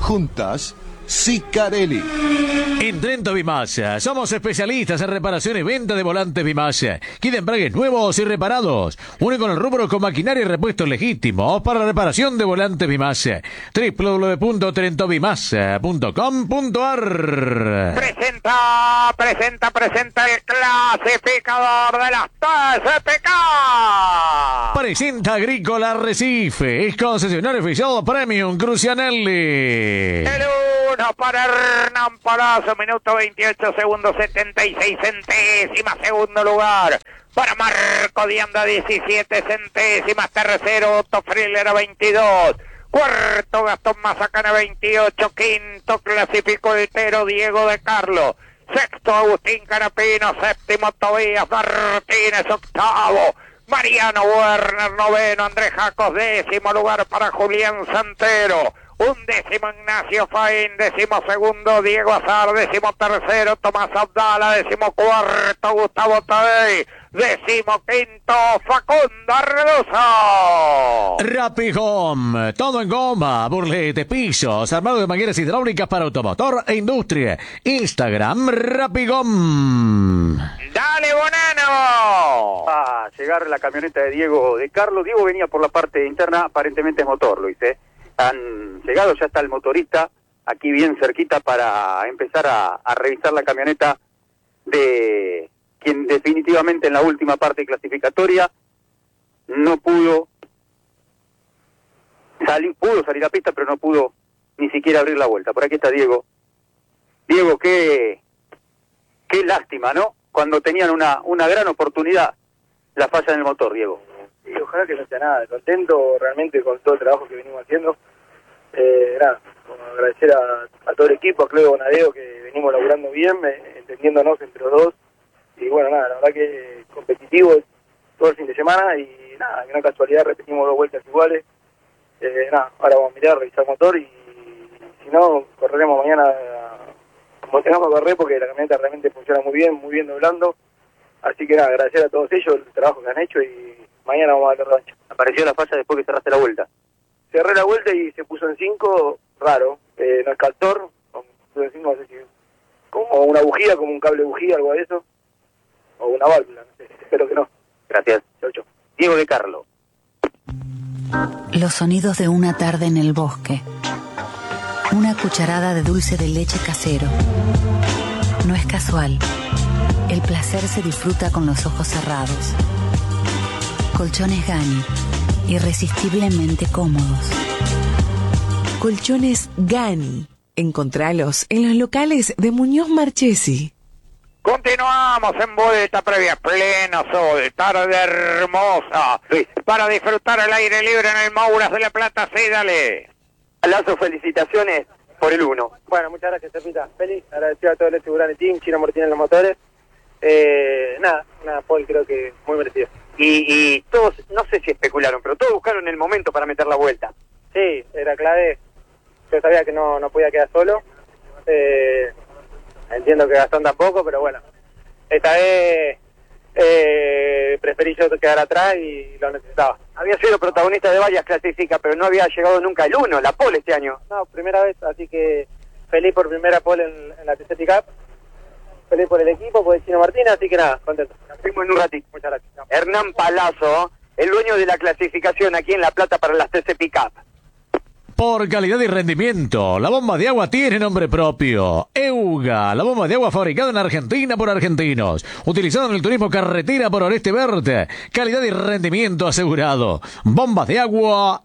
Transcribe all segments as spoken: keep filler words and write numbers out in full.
Juntas, Sicarelli. En Trento Bimasa somos especialistas en reparación y venta de volantes Bimasa. Quieren embragues nuevos y reparados. Único en el rubro con maquinaria y repuestos legítimos para la reparación de volantes Bimasa. doble u doble u doble u punto trento bimasa punto com punto a r. Presenta, presenta, presenta el clasificador de las T C P K. Presenta Agrícola Arrecife. Es concesionario oficial Premium Crucianelli. El uno para Hernán Palazzo, minuto veintiocho segundos setenta y seis centésimas, segundo lugar. Para Marco Dianda, diecisiete centésimas, tercero Otto Friller a veintidós. Cuarto Gastón Mazacana, veintiocho. Quinto clasificó el Tero Diego de Carlos. Sexto Agustín Carapino. Séptimo Tobías Martínez. Octavo Mariano Werner. Noveno Andrés Jacos. Décimo lugar para Julián Santero. Undécimo Ignacio Faín, décimo segundo Diego Azar, décimo tercero Tomás Abdala, décimo cuarto Gustavo Tadei, décimo quinto Facundo Arredoso. Rapid Home, todo en goma, burletes, pisos, armado de mangueras hidráulicas para automotor e industria. Instagram Rapid Home. ¡Dale, Bonano! A llegar la camioneta de Diego de Carlos. Diego venía por la parte interna, aparentemente es motor, Luis, ¿eh? Han llegado, ya está el motorista aquí bien cerquita para empezar a, a revisar la camioneta de quien definitivamente en la última parte clasificatoria no pudo salir, pudo salir a pista, pero no pudo ni siquiera abrir la vuelta. Por aquí está Diego. Diego, qué, qué lástima, ¿no? Cuando tenían una, una gran oportunidad, la falla en el motor, Diego. Y ojalá que no sea nada, contento realmente con todo el trabajo que venimos haciendo. Eh, nada, agradecer a, a todo el equipo, a Cleo Bonadeo, que venimos laburando bien, eh, entendiéndonos entre los dos. Y bueno, nada, la verdad que competitivo todo el fin de semana y nada, que no casualidad repetimos dos vueltas iguales. Eh, nada, ahora vamos a mirar, revisar el motor y, y si no, correremos mañana como tengamos que correr porque la camioneta realmente funciona muy bien, muy bien doblando. Así que nada, agradecer a todos ellos el trabajo que han hecho y mañana vamos a darle revancha. Apareció la falla después que cerraste la vuelta. Cerré la vuelta y se puso en cinco, raro. Eh, no es caltor, puso en cinco, no sé si como una bujía, como un cable bujía, algo de eso. O una válvula, no sé, espero que no. Gracias. Chau, chau. Diego de Carlos. Los sonidos de una tarde en el bosque. Una cucharada de dulce de leche casero. No es casual. El placer se disfruta con los ojos cerrados. Colchones Gani, irresistiblemente cómodos. Colchones Gani. Encontralos en los locales de Muñoz Marchesi. Continuamos en vuelta previa, pleno sol, tarde hermosa, Sí. para disfrutar el aire libre en el Mouras de la Plata. Sí, dale. Lazo, felicitaciones por el uno. Bueno, muchas gracias, Tepita. Feliz, agradecido a todo el Segurane Team, Chino Martínez en los motores. Eh, nada, nada, Paul, creo que muy merecido. Y, y todos, no sé si especularon, pero todos buscaron el momento para meter la vuelta. Sí, era clave. Yo sabía que no, no podía quedar solo. Eh, entiendo que Gastón tampoco, pero bueno. Esta vez eh, preferí yo quedar atrás y lo necesitaba. Había sido protagonista de varias clasificas, pero no había llegado nunca el uno, la pole este año. No, primera vez, así que feliz por primera pole en, en la T C P Cup. Feliz por el equipo, por el Chino Martínez, así que nada, contento. Nos vemos en un ratito. Muchas gracias. Hernán Palazzo, el dueño de la clasificación aquí en La Plata para las T C P Cup. Por calidad y rendimiento, la bomba de agua tiene nombre propio. EUGA, la bomba de agua fabricada en Argentina por argentinos. Utilizada en el turismo carretera por Oreste Verde. Calidad y rendimiento asegurado. Bombas de agua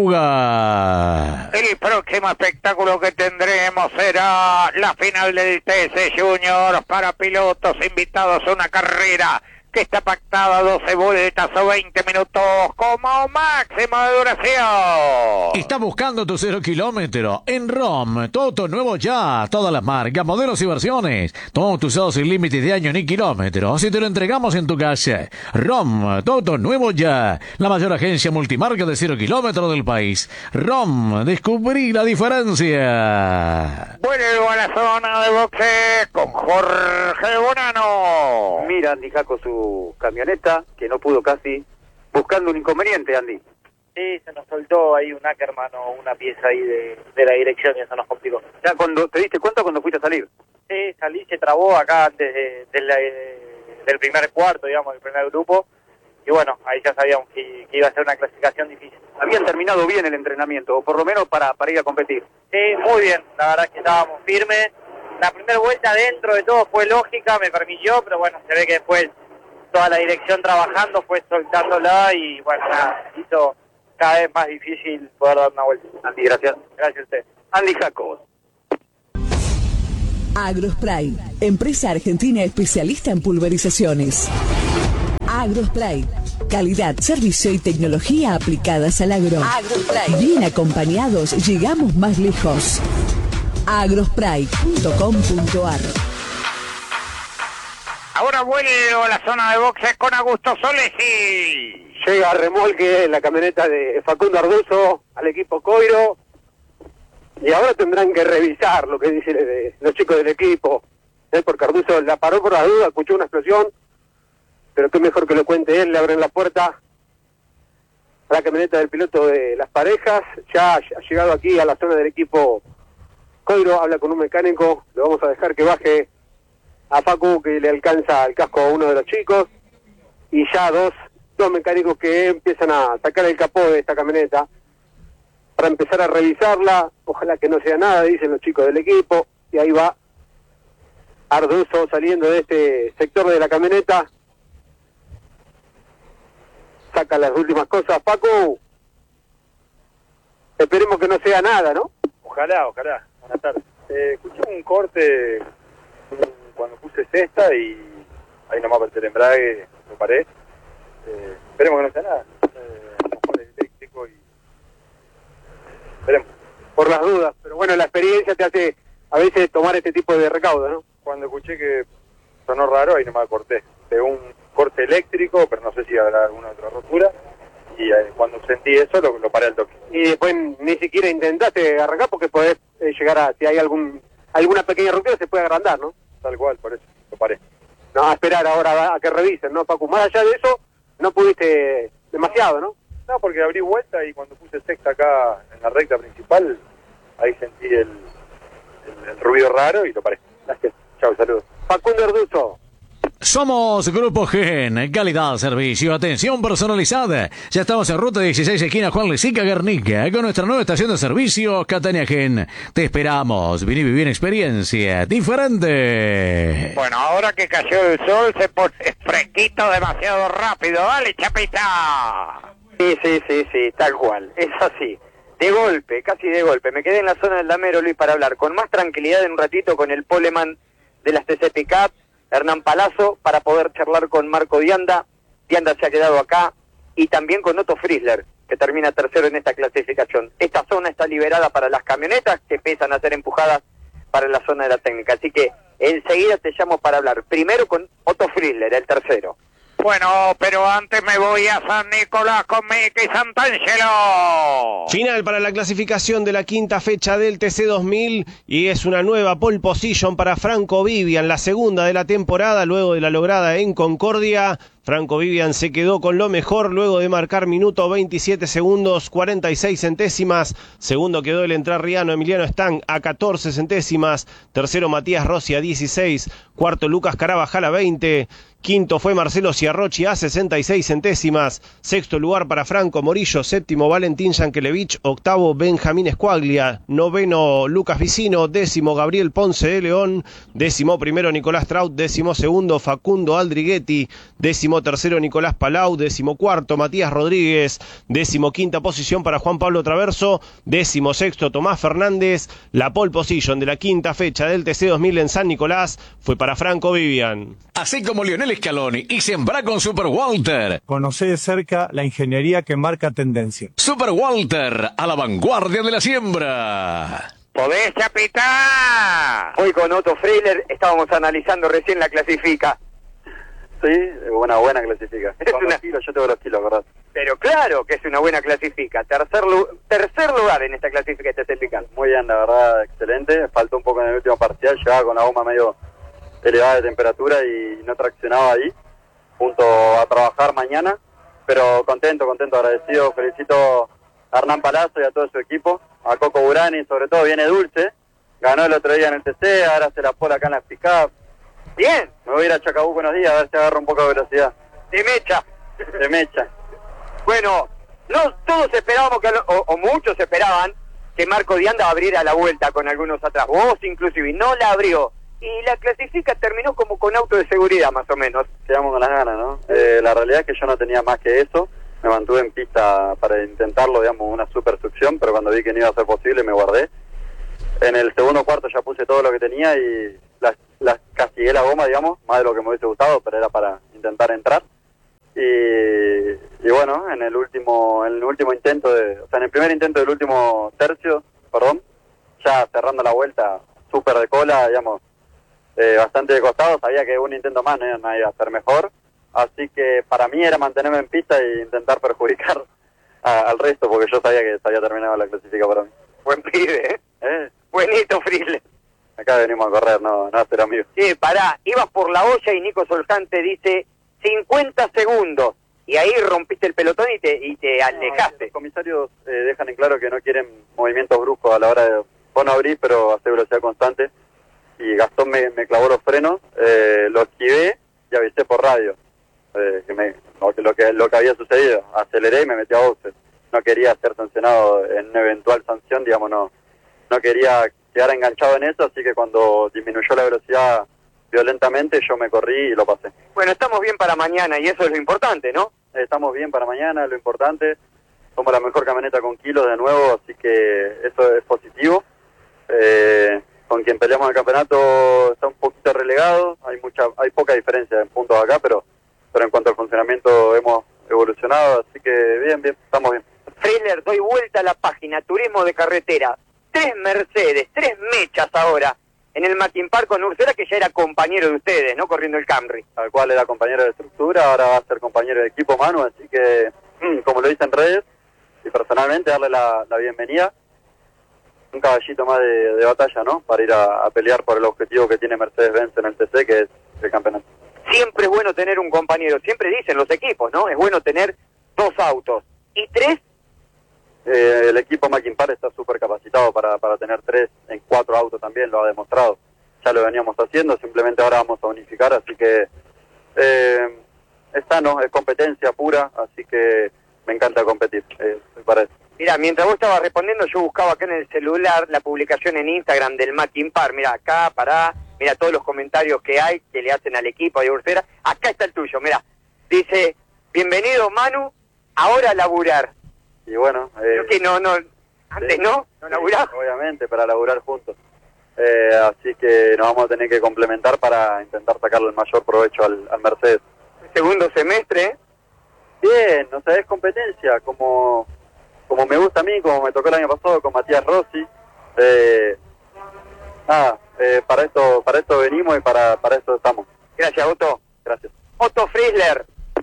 EUGA. El próximo espectáculo que tendremos será la final del T C Junior para pilotos invitados a una carrera que está pactada doce vueltas o veinte minutos como máximo de duración. Estás buscando tu cero kilómetro en ROM. Tu auto nuevo ya. Todas las marcas, modelos y versiones. Todos tus autos sin límites de año ni kilómetros. Y te lo entregamos en tu casa. ROM, tu auto nuevo ya. La mayor agencia multimarca de cero kilómetros del país. ROM, descubrí la diferencia. Vuelvo a la zona de boxe con Jorge Bonano. Mira, Andy Jaco, su camioneta, que no pudo casi, buscando un inconveniente, Andy. Sí, se nos soltó ahí un Ackerman o una pieza ahí de, de la dirección y eso nos complicó. Ya cuando te diste cuenta cuando fuiste a salir. Sí, salí, se trabó acá antes de, de la, de, del primer cuarto, digamos, del primer grupo. Y bueno, ahí ya sabíamos que, que iba a ser una clasificación difícil. Habían terminado bien el entrenamiento, o por lo menos para, para ir a competir. Sí, muy bien, la verdad es que estábamos firmes. La primera vuelta dentro de todo fue lógica, me permitió, pero bueno, se ve que después toda la dirección trabajando fue soltándola y bueno, nada, hizo cada vez más difícil poder dar una vuelta. Andy, gracias. Gracias a usted. Andy Jacobs. Agrospray, empresa argentina especialista en pulverizaciones. Agrospray, calidad, servicio y tecnología aplicadas al agro. Agrospray. Bien acompañados, llegamos más lejos. agrospray punto com punto ar. Ahora vuelvo a la zona de boxes con Augusto Soles y... Llega a remolque la camioneta de Facundo Arduzo al equipo Coiro. Y ahora tendrán que revisar lo que dicen de los chicos del equipo. ¿Eh? Porque Arduzo la paró por la duda, escuchó una explosión. Pero qué mejor que lo cuente él, le abren la puerta a la camioneta del piloto de las parejas. Ya ha llegado aquí a la zona del equipo Coiro, habla con un mecánico. Le vamos a dejar que baje a Facu, que le alcanza el casco a uno de los chicos. Y ya dos, dos mecánicos que empiezan a sacar el capó de esta camioneta para empezar a revisarla. Ojalá que no sea nada, dicen los chicos del equipo. Y ahí va Arduzo saliendo de este sector de la camioneta. Saca las últimas cosas. Paco, esperemos que no sea nada, ¿no? Ojalá, ojalá. Buenas tardes. Eh, escuché un corte cuando puse cesta y ahí nomás apreté el embrague, lo paré. Eh, esperemos que no sea nada. Eh, a lo mejor es eléctrico y... Esperemos. Por las dudas. Pero bueno, la experiencia te hace a veces tomar este tipo de recaudo, ¿no? Cuando escuché que sonó raro, ahí nomás corté. Pegó un corte eléctrico, pero no sé si habrá alguna otra rotura. Y eh, cuando sentí eso, lo, lo paré al toque. Y después ni siquiera intentaste arrancar porque podés eh, llegar a... Si hay algún alguna pequeña ruptura se puede agrandar, ¿no? Tal cual, por eso lo paré. No, a esperar ahora a, a que revisen, ¿no, Paco? Más allá de eso, no pudiste demasiado, ¿no? No, porque abrí vuelta y cuando puse sexta acá en la recta principal, ahí sentí el, el, el ruido raro y lo paré. Gracias. Chao, saludos. Facundo Arduzo. Somos Grupo Gen, calidad, servicio, atención personalizada. Ya estamos en ruta dieciséis, esquina Juan Lesica, Guernica, con nuestra nueva estación de servicio, Catania Gen. Te esperamos, vení y viví una experiencia diferente. Bueno, ahora que cayó el sol se pone fresquito demasiado rápido. Dale, Chapita. Sí, sí, sí, sí, tal cual. Es así. De golpe, casi de golpe. Me quedé en la zona del Damero, Luis, para hablar con más tranquilidad en un ratito con el poleman de las T C Pickup, Hernán Palazzo, para poder charlar con Marco Dianda. Dianda se ha quedado acá. Y también con Otto Frizzler, que termina tercero en esta clasificación. Esta zona está liberada para las camionetas que empiezan a ser empujadas para la zona de la técnica. Así que enseguida te llamo para hablar. Primero con Otto Frizzler, el tercero. Bueno, pero antes me voy a San Nicolás con Mickey Santangelo. Final para la clasificación de la quinta fecha del T C dos mil y es una nueva pole position para Franco Vivian, la segunda de la temporada luego de la lograda en Concordia. Franco Vivian se quedó con lo mejor luego de marcar minuto veintisiete segundos cuarenta y seis centésimas. Segundo quedó el entrerriano Emiliano Stang a catorce centésimas. Tercero Matías Rossi a dieciséis. Cuarto Lucas Carabajal a veinte. Quinto fue Marcelo Ciarrochi a sesenta y seis centésimas. Sexto lugar para Franco Morillo. Séptimo Valentín Yankelevich. Octavo Benjamín Escuaglia. Noveno Lucas Vicino. Décimo Gabriel Ponce de León. Décimo primero Nicolás Traut. Décimo segundo Facundo Aldriguetti. Décimo tercero Nicolás Palau. Décimo cuarto Matías Rodríguez. Décimo quinta posición para Juan Pablo Traverso. Décimo sexto Tomás Fernández. La pole position de la quinta fecha del T C dos mil en San Nicolás fue para Franco Vivian. Así como Lionel Scaloni y sembra con Super Walter. Conocé de cerca la ingeniería que marca tendencia. Super Walter, a la vanguardia de la siembra. ¿Podés, Chapita? Hoy con Otto Frizzler estábamos analizando recién la clasifica. Sí, buena, buena clasifica. Es Con una... los kilos, yo tengo los kilos, ¿verdad? Pero claro que es una buena clasifica. Tercer, lu... Tercer lugar en esta clasifica de T C Pickup. Muy bien, la verdad, excelente. Faltó un poco en el último parcial, llegaba con la goma medio elevada de temperatura y no traccionaba ahí, junto a trabajar mañana, pero contento, contento, agradecido, felicito a Hernán Palazzo y a todo su equipo, a Coco Burani, sobre todo viene dulce, ganó el otro día en el T C, ahora se la pola acá en las pick-up. Bien. Me voy a ir a Chacabuco unos días a ver si agarro un poco de velocidad. De mecha. De mecha. Bueno, no todos esperábamos, que, o, o muchos esperaban, que Marco Dianda abriera la vuelta con algunos atrás. Vos inclusive, no la abrió. Y la clasifica terminó como con auto de seguridad, más o menos. Quedamos con las ganas, ¿no? Eh, la realidad es que yo no tenía más que eso. Me mantuve en pista para intentarlo, digamos, una super succión, pero cuando vi que no iba a ser posible me guardé. En el segundo cuarto ya puse todo lo que tenía y las, las castigué la goma, digamos, más de lo que me hubiese gustado, pero era para intentar entrar. Y, y bueno, en el último en el último intento, de, o sea, en el primer intento del último tercio, perdón, ya cerrando la vuelta, súper de cola, digamos, eh, bastante de costado, sabía que un intento más no iba a ser mejor, así que para mí era mantenerme en pista e intentar perjudicar a, al resto, porque yo sabía que se había terminado la clasificación para mí. Buen pibe, ¿eh? ¿Eh? Buenito, Frisler. Acá venimos a correr, no, no a ser amigos. Sí, pará, ibas por la olla y Nico Soljan te dice cincuenta segundos, y ahí rompiste el pelotón y te, y te alejaste. No, los comisarios eh, dejan en claro que no quieren movimientos bruscos a la hora de, vos no abrís, pero hacer velocidad constante, y Gastón me, me clavó los frenos, eh, lo esquivé y avisé por radio eh, que me, lo, lo, que, lo que había sucedido. Aceleré y me metí a boxes. No quería ser sancionado en una eventual sanción, digamos, no, no quería quedar enganchado en eso, así que cuando disminuyó la velocidad violentamente yo me corrí y lo pasé. Bueno, estamos bien para mañana y eso es lo importante, ¿no? Estamos bien para mañana, lo importante. Somos la mejor camioneta con kilos de nuevo, así que eso es positivo. Eh, con quien peleamos el campeonato está un poquito relegado, hay mucha, hay poca diferencia en puntos acá, pero, pero en cuanto al funcionamiento hemos evolucionado, así que bien, bien, estamos bien. Frisler, doy vuelta a la página, turismo de carretera, tres Mercedes, tres mechas ahora, en el Mackin Park con Ursera, que ya era compañero de ustedes, ¿no? Corriendo el Camry. Al cual era compañero de estructura, ahora va a ser compañero de equipo, Manu, así que, como lo hice en redes, y personalmente darle la, la bienvenida, un caballito más de, de batalla, ¿no? Para ir a, a pelear por el objetivo que tiene Mercedes-Benz en el T C, que es el campeonato. Siempre es bueno tener un compañero, siempre dicen los equipos, ¿no? Es bueno tener dos autos. ¿Y tres? Eh, el equipo Mackin Park está súper capacitado para, para tener tres en cuatro autos también, lo ha demostrado. Ya lo veníamos haciendo, simplemente ahora vamos a unificar, así que eh, es sano, es competencia pura, así que me encanta competir, eh, para eso. Mira, mientras vos estabas respondiendo, yo buscaba acá en el celular la publicación en Instagram del Mackin Park. Mira, acá, pará, mira todos los comentarios que hay, que le hacen al equipo de Ursera. Acá está el tuyo, mira. Dice, bienvenido Manu, ahora a laburar. Y bueno... Eh, Creo que no, no, antes sí, no, no laburás. Sí, obviamente, para laburar juntos. Eh, así que nos vamos a tener que complementar para intentar sacarle el mayor provecho al, al Mercedes. Segundo semestre. Bien, no sé, es competencia, como... como me gusta a mí, como me tocó el año pasado con Matías Rossi. Eh, nada, eh, para esto para esto venimos y para, para esto estamos. Gracias, Otto. Gracias. Otto Frisler.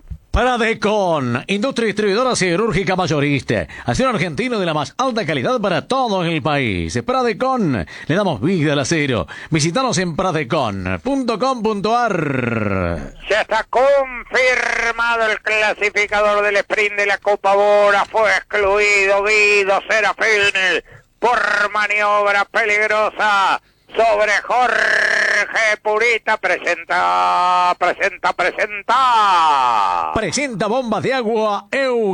Pradecon, industria distribuidora siderúrgica mayorista. Acero argentino de la más alta calidad para todo el país. Pradecon, le damos vida al acero. Visítanos en pradecon punto com punto ar. Ya está confirmado el clasificador del sprint de la Copa Bora. Fue excluido Guido Serafini por maniobra peligrosa sobre Jorge Purita. Presenta, presenta, presenta. Presenta bomba de agua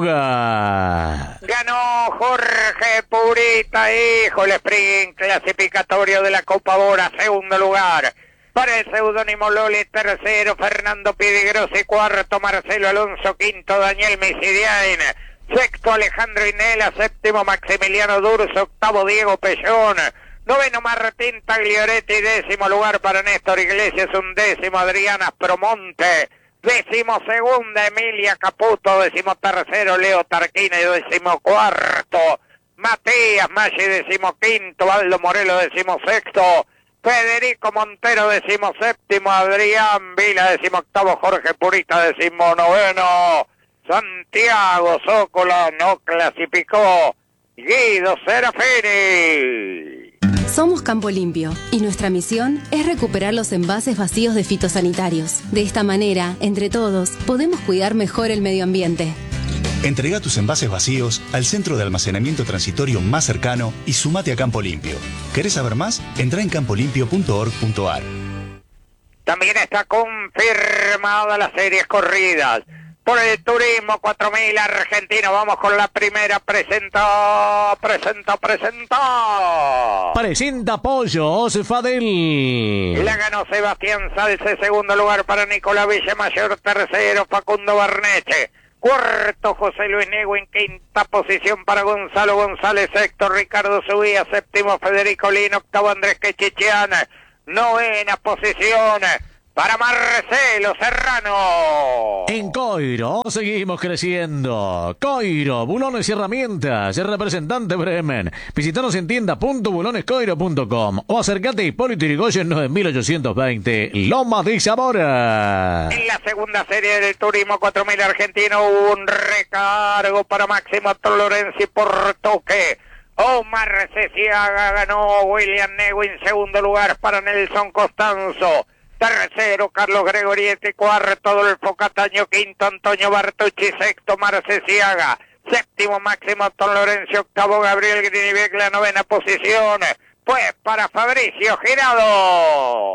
Euga. Ganó Jorge Purita, hijo, el sprint clasificatorio de la Copa Bora. Segundo lugar para el seudónimo Loli, tercero Fernando Piedigrossi, cuarto Marcelo Alonso, quinto Daniel Misidiain, sexto Alejandro Inela, séptimo Maximiliano Durso, octavo Diego Pellón, noveno Martín Taglioretti, décimo lugar para Néstor Iglesias, undécimo Adriana Promonte, décimo segunda Emilia Caputo, décimo tercero Leo Tarquina y décimo cuarto Matías Maggi, décimo quinto Aldo Morelo, décimo sexto Federico Montero, décimo séptimo Adrián Vila, décimo octavo Jorge Purita, décimo noveno Santiago Zócola, no clasificó Guido Serafini. Somos Campo Limpio y nuestra misión es recuperar los envases vacíos de fitosanitarios. De esta manera, entre todos, podemos cuidar mejor el medio ambiente. Entrega tus envases vacíos al centro de almacenamiento transitorio más cercano y sumate a Campo Limpio. ¿Querés saber más? Entra en campo limpio punto org punto ar. También está confirmada las series corridas. Por el Turismo cuatro mil argentino, vamos con la primera. Presenta, presenta, presenta. Presenta Pollo Fadel. La ganó Sebastián Salce, segundo lugar para Nicolás Villamayor, tercero Facundo Barneche, cuarto José Luis Negüin, quinta posición para Gonzalo González, sexto Ricardo Subía, séptimo Federico Lino, octavo Andrés Quechichian, novena posición para Marcelo Serrano. En Coiro seguimos creciendo. Coiro, bulones y herramientas, el representante Bremen. Visítanos en tienda punto bulones coiro punto com o acércate a Hipólito Yrigoyen nueve mil ochocientos veinte, Loma de Zamora. En la segunda serie del Turismo cuatro mil argentino hubo un recargo para Máximo Lorenzi por toque. Omar Ceciaga ganó, William Negüin segundo lugar para Nelson Costanzo. Tercero, Carlos Gregorietti, cuarto, Adolfo Cataño, quinto, Antonio Bartucci, sexto, Marcesiaga, séptimo, Máximo Don Lorenzo, octavo, Gabriel Grinibec, la novena posición, pues para Fabricio Girado.